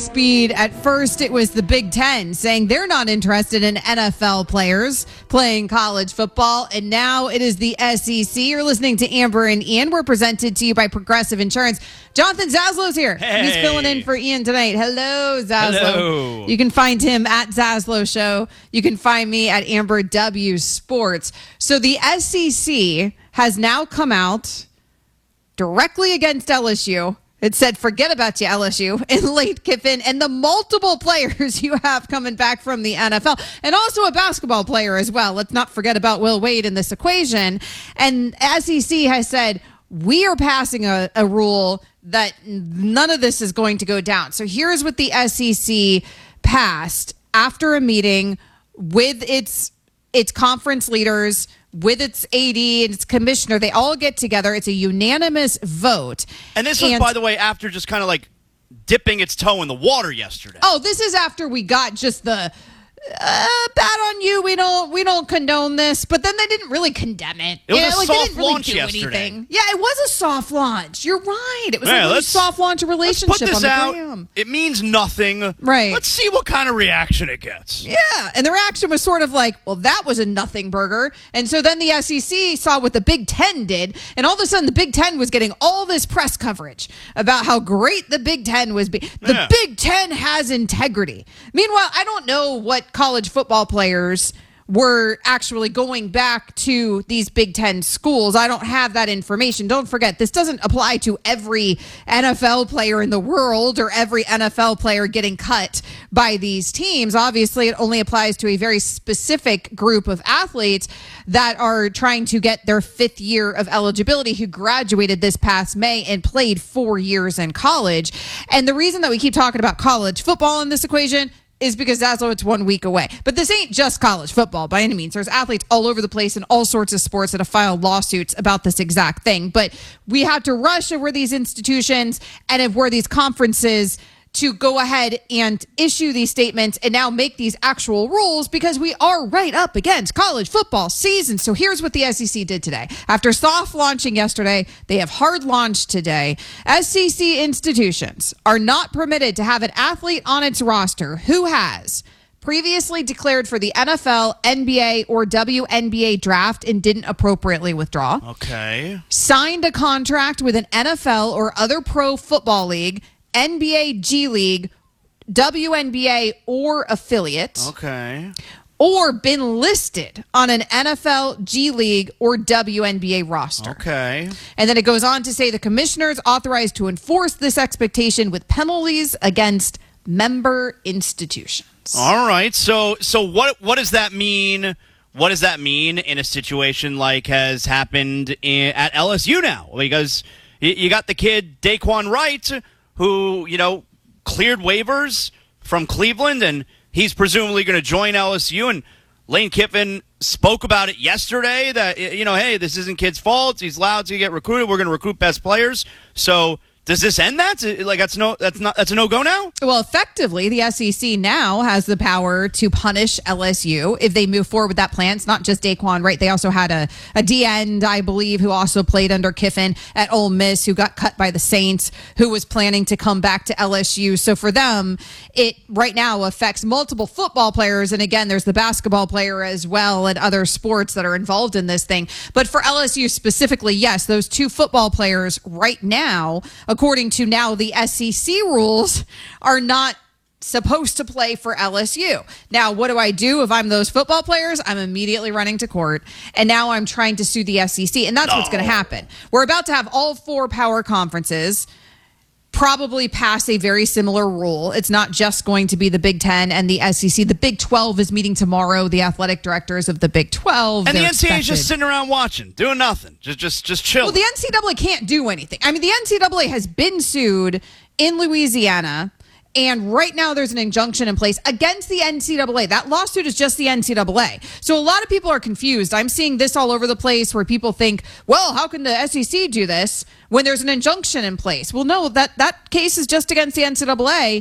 speed. At first, it was the Big Ten saying they're not interested in NFL players playing college football. And now it is the SEC. You're listening to Amber and Ian. We're presented to you by Progressive Insurance. Jonathan Zaslow's here. Hey. He's filling in for Ian tonight. Hello, Zaslow. Hello. You can find him at Zaslow Show. You can find me at Amber W Sports. So the SEC has now come out directly against LSU. It said, forget about you, LSU, and Lane Kiffin, and the multiple players you have coming back from the NFL, and also a basketball player as well. Let's not forget about Will Wade in this equation. And SEC has said, we are passing a rule that none of this is going to go down. So here's what the SEC passed after a meeting with its conference leaders, with its AD and its commissioner. They all get together. It's a unanimous vote. And this was, by the way, after just kind of like dipping its toe in the water yesterday. Oh, this is after we got just the bad on you. We don't condone this. But then they didn't really condemn it. It was a they soft didn't really launch do yesterday. anything. Yeah, it was a soft launch. You're right. It was Yeah, a really soft launch relationship let's put this on the out. gram. It means nothing. Right. Let's see what kind of reaction it gets. Yeah, and the reaction was sort of like, well, that was a nothing burger. And so then the SEC saw what the Big Ten did, and all of a sudden the Big Ten was getting all this press coverage about how great the Big Ten was. The Big Ten has integrity. Meanwhile, I don't know what college football players were actually going back to these Big Ten schools. I don't have that information. Don't forget, this doesn't apply to every NFL player in the world or every NFL player getting cut by these teams. Obviously, it only applies to a very specific group of athletes that are trying to get their fifth year of eligibility, who graduated this past May and played 4 years in college. And the reason that we keep talking about college football in this equation is because Zaslow, it's 1 week away. But this ain't just college football by any means. There's athletes all over the place in all sorts of sports that have filed lawsuits about this exact thing. But we had to rush over these institutions and over these conferences to go ahead and issue these statements and now make these actual rules, because we are right up against college football season. So here's what the SEC did today. After soft launching yesterday, they have hard launched today. SEC institutions are not permitted to have an athlete on its roster who has previously declared for the NFL, NBA, or WNBA draft and didn't appropriately withdraw. Okay. Signed a contract with an NFL or other pro football league, NBA, G League, WNBA, or affiliate. Okay. Or been listed on an NFL, G League, or WNBA roster. Okay. And then it goes on to say the commissioners authorized to enforce this expectation with penalties against member institutions. All right. So what does that mean? What does that mean in a situation like has happened at LSU now? Because you got the kid Daquan Wright, who, cleared waivers from Cleveland, and he's presumably going to join LSU. And Lane Kiffin spoke about it yesterday that, hey, this isn't kid's fault. He's allowed to get recruited. We're going to recruit best players. So does this end that? That's a no-go now? Well, effectively, the SEC now has the power to punish LSU if they move forward with that plan. It's not just Daquan, right? They also had a D-end, I believe, who also played under Kiffin at Ole Miss, who got cut by the Saints, who was planning to come back to LSU. So for them, it right now affects multiple football players. And again, there's the basketball player as well and other sports that are involved in this thing. But for LSU specifically, yes, those two football players right now, according to now the SEC rules, are not supposed to play for LSU. Now, what do I do if I'm those football players? I'm immediately running to court, and now I'm trying to sue the SEC, and that's what's going to happen. We're about to have all four power conferences probably pass a very similar rule. It's not just going to be the Big Ten and the SEC. The Big 12 is meeting tomorrow, the athletic directors of the Big 12. And the NCAA is just sitting around watching, doing nothing, just chilling. Well, the NCAA can't do anything. I mean, the NCAA has been sued in Louisiana, and right now there's an injunction in place against the NCAA. That lawsuit is just the NCAA. So a lot of people are confused. I'm seeing this all over the place where people think, well, how can the SEC do this when there's an injunction in place? Well, no, that case is just against the NCAA.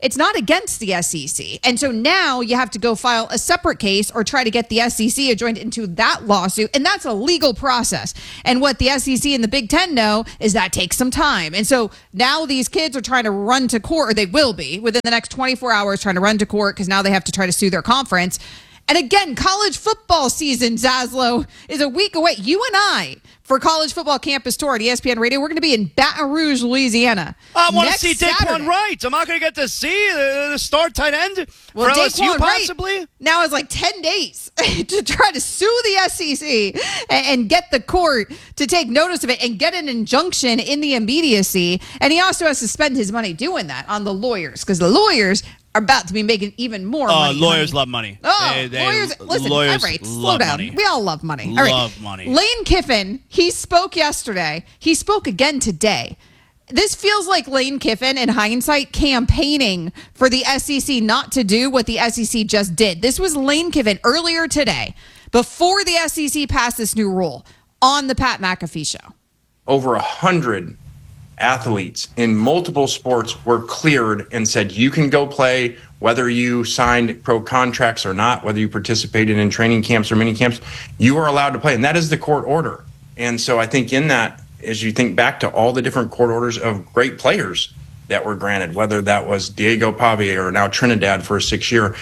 it's not against the SEC. And so now you have to go file a separate case or try to get the SEC adjoined into that lawsuit. And that's a legal process. And what the SEC and the Big Ten know is that takes some time. And so now these kids are trying to run to court, or they will be within the next 24 hours trying to run to court because now they have to try to sue their conference. And again, college football season, Zaslow, is a week away. You and I, for College Football Campus Tour at ESPN Radio, we're going to be in Baton Rouge, Louisiana. I want to see Daquan Wright. I'm not going to get to see the star tight end for LSU, possibly. Wright now has like 10 days to try to sue the SEC and get the court to take notice of it and get an injunction in the immediacy. And he also has to spend his money doing that on the lawyers, because the lawyers are about to be making even more money. Lawyers love money. Lawyers, listen, lawyers all right, slow down. Money. We all love money. Love money. Lane Kiffin, he spoke yesterday. He spoke again today. This feels like Lane Kiffin, in hindsight, campaigning for the SEC not to do what the SEC just did. This was Lane Kiffin earlier today, before the SEC passed this new rule, on the Pat McAfee Show. Over 100 athletes in multiple sports were cleared and said, you can go play, whether you signed pro contracts or not, whether you participated in training camps or mini camps, you are allowed to play. And that is the court order. And so I think in that, as you think back to all the different court orders of great players that were granted, whether that was Diego Pavia or now Trinidad for a 6-year,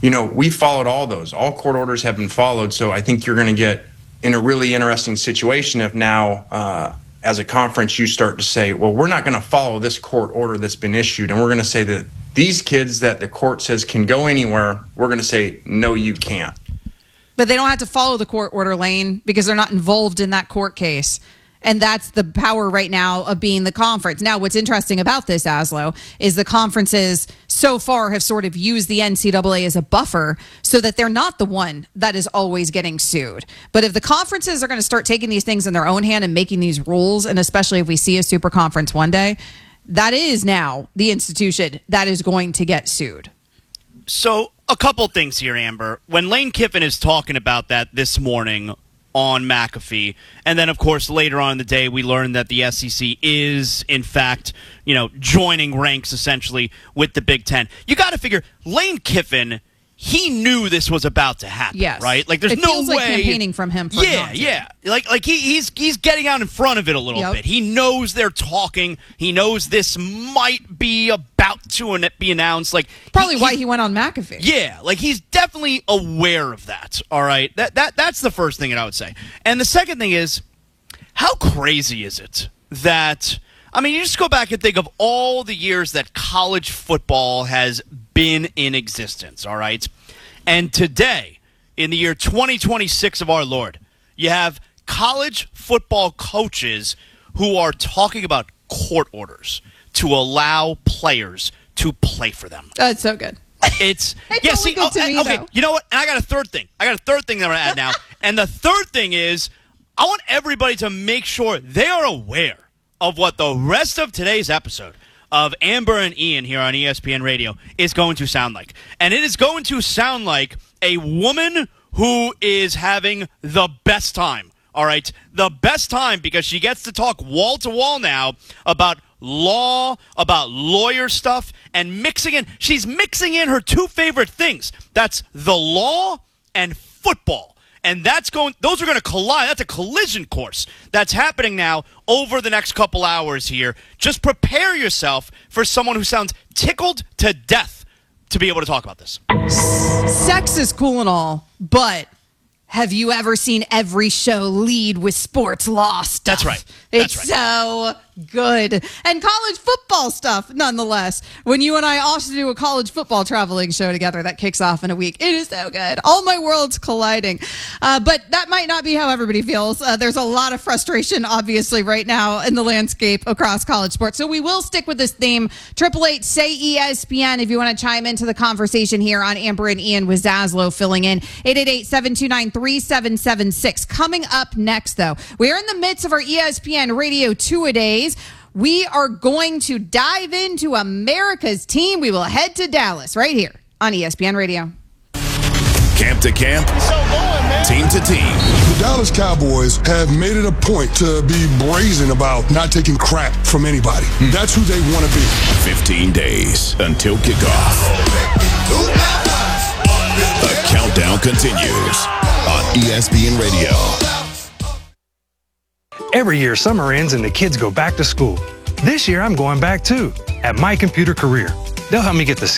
we followed all those. All court orders have been followed. So I think you're going to get in a really interesting situation if now, as a conference, you start to say, well, we're not going to follow this court order that's been issued. And we're going to say that these kids that the court says can go anywhere, we're going to say, no, you can't. But they don't have to follow the court order, Lane, because they're not involved in that court case. And that's the power right now of being the conference. Now, what's interesting about this, Zaslow, is the conferences so far have sort of used the NCAA as a buffer so that they're not the one that is always getting sued. But if the conferences are going to start taking these things in their own hand and making these rules, and especially if we see a super conference one day, that is now the institution that is going to get sued. So a couple things here, Amber. When Lane Kiffin is talking about that this morning on McAfee, and then of course later on in the day we learned that the SEC is in fact joining ranks essentially with the Big Ten. You got to figure Lane Kiffin, he knew this was about to happen. Yes. Right? Like there's it no feels way like campaigning from him for like he's getting out in front of it a little bit. He knows they're talking. He knows this might be about to be announced. Like probably why he went on McAfee. Yeah, like he's definitely aware of that. All right, that's the first thing that I would say. And the second thing is, how crazy is it that you just go back and think of all the years that college football has been in existence. All right, and today, in the year 2026 of our Lord, you have college football coaches who are talking about court orders to allow players to play for them. That's so good. It's good to me, okay. though. You know what? And I got a third thing that I'm going to add now. And the third thing is, I want everybody to make sure they are aware of what the rest of today's episode of Amber and Ian here on ESPN Radio is going to sound like. And it is going to sound like a woman who is having the best time. All right, the best time, because she gets to talk wall to wall now about law, about lawyer stuff, and she's mixing in her two favorite things. That's the law and football. And those are going to collide. That's a collision course that's happening now over the next couple hours here. Just prepare yourself for someone who sounds tickled to death to be able to talk about this. Sex is cool and all, but have you ever seen every show lead with sports law stuff? That's right. It's so good. And college football stuff, nonetheless. When you and I also do a college football traveling show together that kicks off in a week, it is so good. All my worlds colliding. But that might not be how everybody feels. There's a lot of frustration, obviously, right now in the landscape across college sports. So we will stick with this theme. 888-SAY-ESPN if you want to chime into the conversation here on Amber and Ian with Zaslow filling in. 888-729-3776. Coming up next, though, we're in the midst of our ESPN Radio Two-A-Days. We are going to dive into America's team. We will head to Dallas right here on ESPN Radio. Camp to camp, team to team. The Dallas Cowboys have made it a point to be brazen about not taking crap from anybody. That's who they want to be. 15 days until kickoff. The countdown continues on ESPN Radio. Every year, summer ends and the kids go back to school. This year, I'm going back too at My Computer Career. They'll help me get the